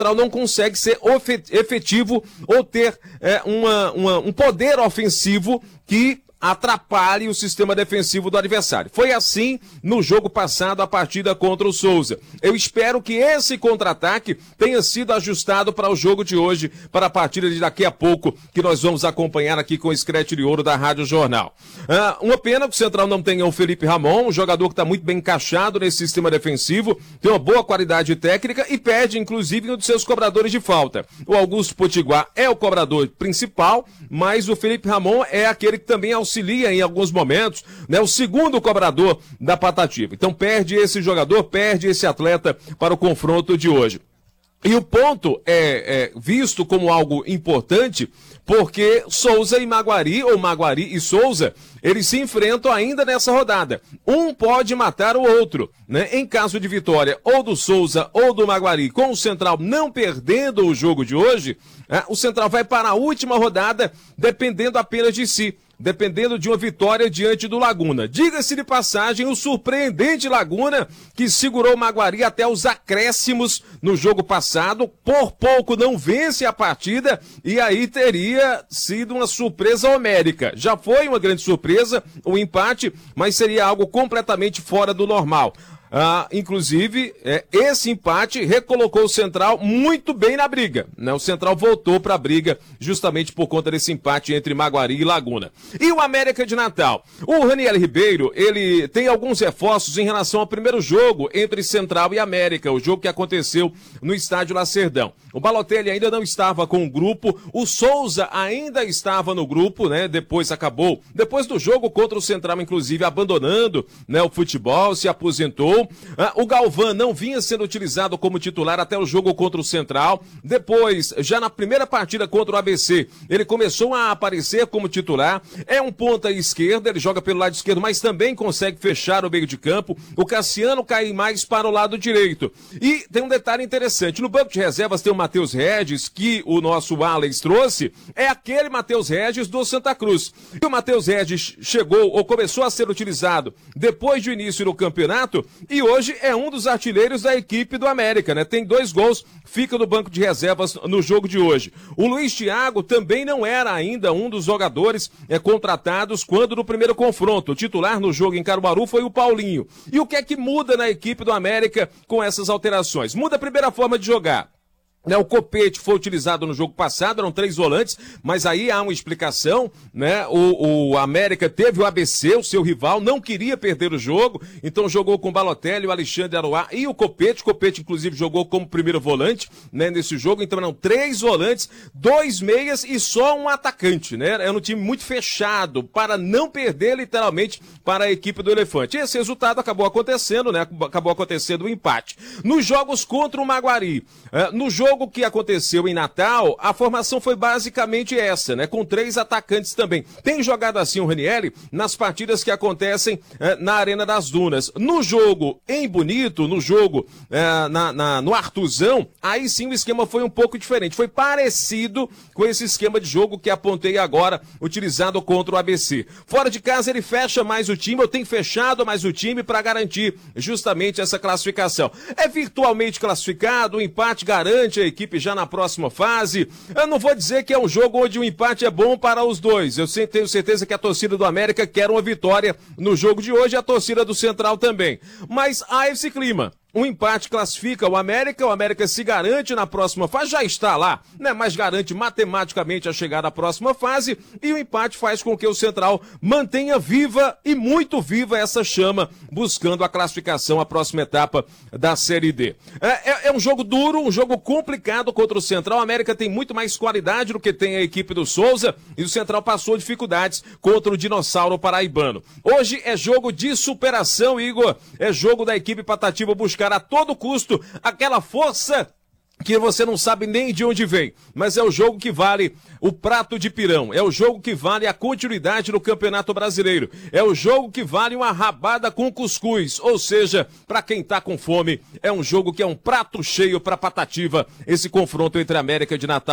não consegue ser efetivo ou ter um poder ofensivo que atrapalhe o sistema defensivo do adversário. Foi assim no jogo passado, a partida contra o Souza. Eu espero que esse contra-ataque tenha sido ajustado para o jogo de hoje, para a partida de daqui a pouco, que nós vamos acompanhar aqui com o Screte de Ouro da Rádio Jornal. Uma pena que o Central não tenha o Felipe Ramon, um jogador que está muito bem encaixado nesse sistema defensivo, tem uma boa qualidade técnica e perde, inclusive, um dos seus cobradores de falta. O Augusto Potiguar é o cobrador principal, mas o Felipe Ramon é aquele que também auxilia em alguns momentos, né, o segundo cobrador da Patativa. Então perde esse jogador, perde esse atleta para o confronto de hoje. E o ponto é visto como algo importante porque Souza e Maguari, ou Maguari e Souza, eles se enfrentam ainda nessa rodada. Um pode matar o outro, né? Em caso de vitória ou do Souza ou do Maguari, com o Central não perdendo o jogo de hoje, o Central vai para a última rodada dependendo apenas de si, dependendo de uma vitória diante do Laguna. Diga-se de passagem, o surpreendente Laguna, que segurou o Maguari até os acréscimos no jogo passado, por pouco não vence a partida, e aí teria sido uma surpresa homérica. Já foi uma grande surpresa o empate, mas seria algo completamente fora do normal. Inclusive, esse empate recolocou o Central muito bem na briga, né? O Central voltou para a briga justamente por conta desse empate entre Maguari e Laguna. E o América de Natal? O Raniel Ribeiro, ele tem alguns reforços em relação ao primeiro jogo entre Central e América, o jogo que aconteceu no Estádio Lacerdão. O Balotelli ainda não estava com o grupo, o Souza ainda estava no grupo, né? Depois do jogo contra o Central, inclusive, abandonando, né, o futebol, se aposentou. O Galvão não vinha sendo utilizado como titular até o jogo contra o Central. Depois, já na primeira partida contra o ABC, ele começou a aparecer como titular. É um ponta esquerda, ele joga pelo lado esquerdo, mas também consegue fechar o meio de campo. O Cassiano cai mais para o lado direito. E tem um detalhe interessante, no banco de reservas tem o Matheus Regis, que o nosso Alex trouxe, é aquele Matheus Regis do Santa Cruz. E o Matheus Regis chegou ou começou a ser utilizado depois do início do campeonato, e hoje é um dos artilheiros da equipe do América, né? Tem 2 gols, fica no banco de reservas no jogo de hoje. O Luiz Thiago também não era ainda um dos jogadores contratados quando no primeiro confronto. O titular no jogo em Caruaru foi o Paulinho. E o que é que muda na equipe do América com essas alterações? Muda a primeira forma de jogar. O Copete foi utilizado no jogo passado, eram 3 volantes, mas aí há uma explicação, né? O América teve o ABC, o seu rival, não queria perder o jogo, então jogou com o Balotelli, o Alexandre Aroá e o Copete. O Copete, inclusive, jogou como primeiro volante, né, nesse jogo. Então eram 3 volantes, 2 meias e só um atacante, né? Era um time muito fechado para não perder, literalmente, para a equipe do Elefante. E esse resultado acabou acontecendo, né? Acabou acontecendo o empate. Nos jogos contra o Maguari, no jogo que aconteceu em Natal, a formação foi basicamente essa, né? Com 3 atacantes também. Tem jogado assim o Raniel nas partidas que acontecem na Arena das Dunas. No jogo em Bonito, no jogo no Artuzão, aí sim o esquema foi um pouco diferente. Foi parecido com esse esquema de jogo que apontei agora, utilizado contra o ABC. Fora de casa ele fecha mais o time, eu tenho fechado mais o time para garantir justamente essa classificação. É virtualmente classificado, o empate garante a equipe já na próxima fase. Eu não vou dizer que é um jogo onde o empate é bom para os dois. Eu tenho certeza que a torcida do América quer uma vitória no jogo de hoje, a torcida do Central também. Mas há esse clima. Um empate classifica o América se garante na próxima fase, já está lá, né? Mas garante matematicamente a chegada à próxima fase, e o empate faz com que o Central mantenha viva e muito viva essa chama, buscando a classificação à próxima etapa da Série D. É um jogo duro, um jogo complicado contra o Central. O América tem muito mais qualidade do que tem a equipe do Souza, e o Central passou dificuldades contra o Dinossauro Paraibano. Hoje é jogo de superação, Igor, é jogo da equipe Patativa buscar a todo custo aquela força que você não sabe nem de onde vem, mas é o jogo que vale o prato de pirão, é o jogo que vale a continuidade no Campeonato Brasileiro, é o jogo que vale uma rabada com cuscuz, ou seja, para quem tá com fome, é um jogo que é um prato cheio para Patativa, esse confronto entre América de Natal